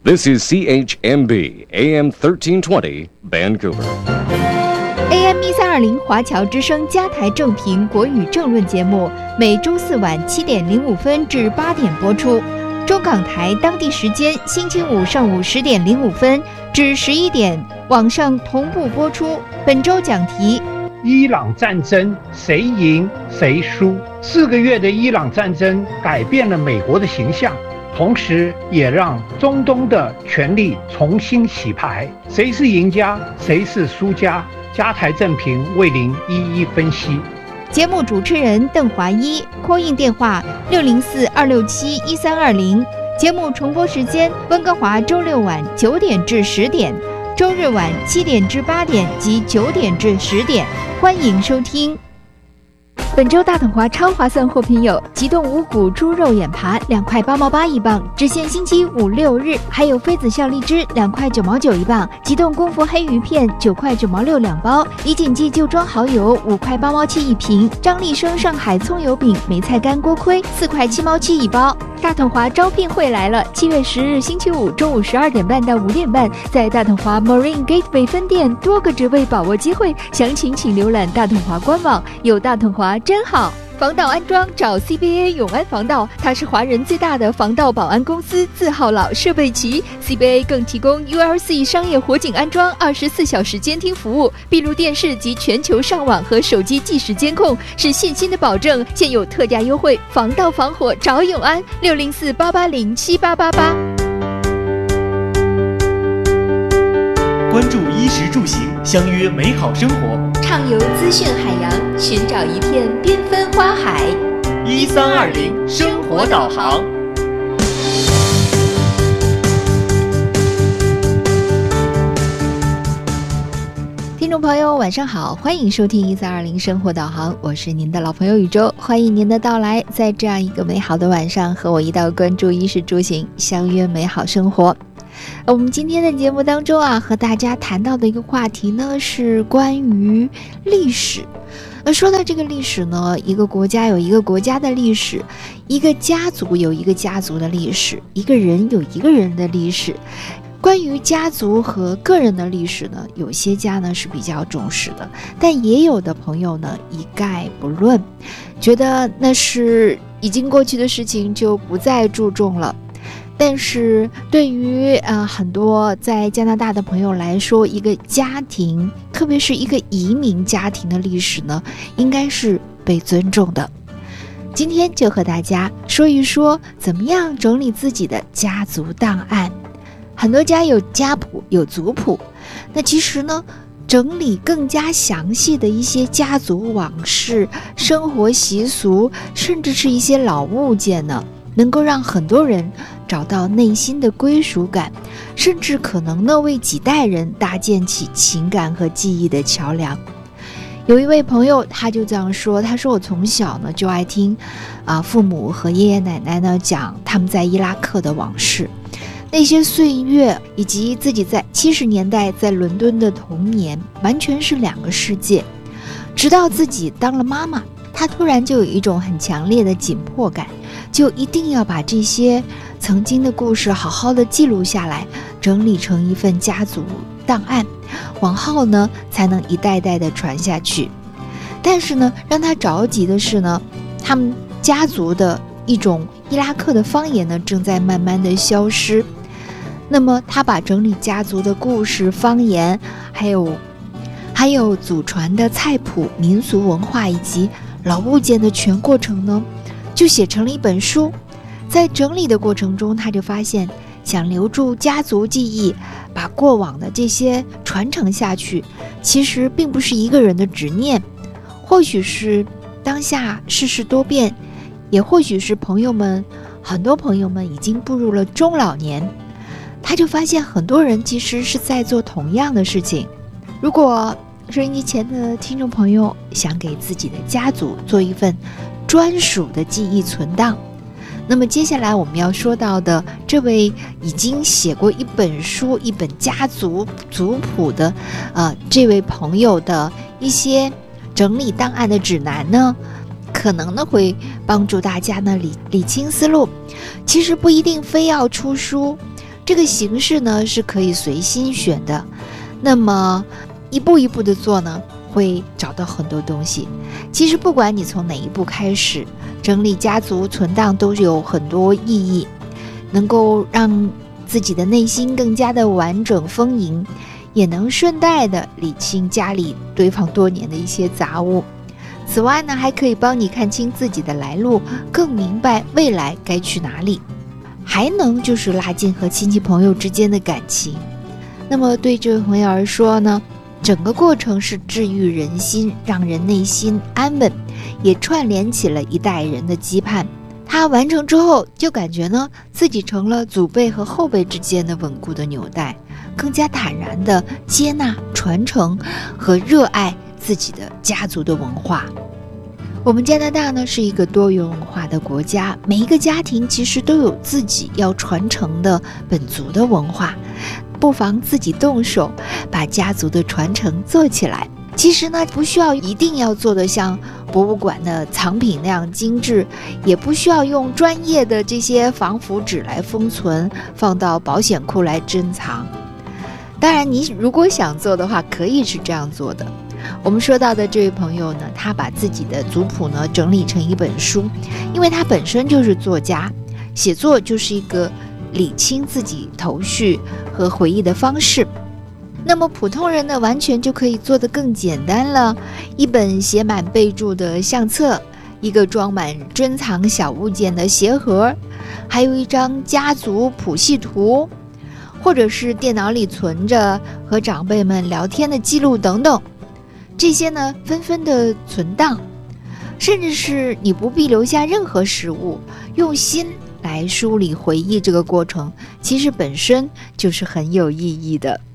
This is CHMB AM 1320 Vancouver. AM 1320华侨之声加台正频国语政论节目，每周四晚7点05分至8点播出。中港台当地时间星期五上午10点05分至11点，网上同步播出。本周讲题： 伊朗战争谁赢谁输？4个月的伊朗战争改变了美国的形象，同时也让中东的权力重新洗牌。谁是赢家，谁是输家？加台正评为您一一分析。 节目主持人邓华一，call in电话604-267-1320。节目重播时间：温哥华周六晚9点至10点，周日晚7点至8点及9点至10点。欢迎收听。本周大统华超划算货品有：急冻五谷猪肉眼爬2块8毛8一磅，只限星期5、6日；还有妃子笑荔枝2块9毛9一磅，急冻功夫黑鱼片9块9毛6两包，李锦记旧装蚝油5块8毛7一瓶，张立生上海葱油饼、梅菜干锅盔4块7毛7一包。大统华招聘会来了，7月10日星期五中午12点半到5点半，在大统华 Marine Gateway 分店，多个职位把握机会，详情请浏览大统华官网。有大统华真好。防盗安装找 CBA 永安防盗，它是华人最大的防盗保安公司，字号老，设备齐。CBA 更提供 ULC 商业火警安装，24小时监听服务，闭路电视及全球上网和手机即时监控，是信心的保证。现有特价优惠，防盗防火找永安，604-880-7888。 关注衣食住行，相约美好生活， 畅游资讯海洋，寻找一片缤纷花海。 1320生活导航。 听众朋友晚上好，欢迎收听1320生活导航，我是您的老朋友宇宙，欢迎您的到来，在这样一个美好的晚上，和我一道关注衣食住行，相约美好生活。我们今天的节目当中和大家谈到的一个话题呢，是关于历史。说到这个历史呢，一个国家有一个国家的历史，一个家族有一个家族的历史，一个人有一个人的历史。关于家族和个人的历史呢，有些家呢是比较重视的，但也有的朋友呢一概不论，觉得那是已经过去的事情，就不再注重了。但是对于很多在加拿大的朋友来说，一个家庭，特别是一个移民家庭的历史呢，应该是被尊重的。今天就和大家说一说，怎么样整理自己的家族档案。很多家有家谱，有族谱，那其实呢，整理更加详细的一些家族往事、生活习俗，甚至是一些老物件呢，能够让很多人找到内心的归属感，甚至可能呢为几代人搭建起情感和记忆的桥梁。有一位朋友他就这样说，他说我从小呢就爱听父母和爷爷奶奶呢讲他们在伊拉克的往事，那些岁月以及自己在70年代在伦敦的童年，完全是2个世界。直到自己当了妈妈，他突然就有一种很强烈的紧迫感，就一定要把这些曾经的故事好好的记录下来，整理成一份家族档案，往后呢才能一代代的传下去。但是呢，让他着急的是呢，他们家族的一种伊拉克的方言呢正在慢慢的消失。那么他把整理家族的故事、方言，还有祖传的菜谱、民俗文化以及老物件的全过程呢，就写成了一本书。在整理的过程中，他就发现，想留住家族记忆，把过往的这些传承下去，其实并不是一个人的执念，或许是当下世事多变，也或许是很多朋友们已经步入了中老年。他就发现很多人其实是在做同样的事情。如果收音机前的听众朋友想给自己的家族做一份专属的记忆存档，那么接下来我们要说到的这位已经写过一本书、一本家族族谱的这位朋友的一些整理档案的指南呢，可能呢会帮助大家呢理清思路。其实不一定非要出书， 这个形式呢是可以随心选的，那么一步一步的做呢，会找到很多东西。其实不管你从哪一步开始，整理家族存档都有很多意义，能够让自己的内心更加的完整丰盈，也能顺带的理清家里堆放多年的一些杂物。此外呢，还可以帮你看清自己的来路，更明白未来该去哪里，还能就是拉近和亲戚朋友之间的感情。那么对这位朋友而说呢，整个过程是治愈人心，让人内心安稳，也串联起了一代人的羁绊。他完成之后，就感觉呢自己成了祖辈和后辈之间的稳固的纽带，更加坦然地接纳、传承和热爱自己的家族的文化。我们加拿大呢是一个多元文化的国家，每一个家庭其实都有自己要传承的本族的文化，不妨自己动手把家族的传承做起来。其实呢，不需要一定要做得像博物馆的藏品那样精致，也不需要用专业的这些防腐纸来封存，放到保险库来珍藏。当然你如果想做的话，可以是这样做的。我们说到的这位朋友呢，他把自己的族谱呢整理成一本书，因为他本身就是作家，写作就是一个理清自己头绪和回忆的方式。那么普通人呢，完全就可以做得更简单了，一本写满备注的相册，一个装满珍藏小物件的鞋盒，还有一张家族谱系图，或者是电脑里存着和长辈们聊天的记录等等，这些呢纷纷的存档，甚至是你不必留下任何实物，用心来梳理回忆这个过程，其实本身就是很有意义的。